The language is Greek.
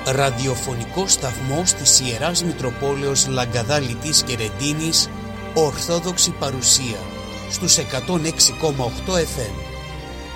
Ραδιοφωνικό σταθμός της Ιεράς Μητροπόλεως Λαγκαδά-Λιτής και Ρεντίνης, Ορθόδοξη παρουσία στους 106,8 FM.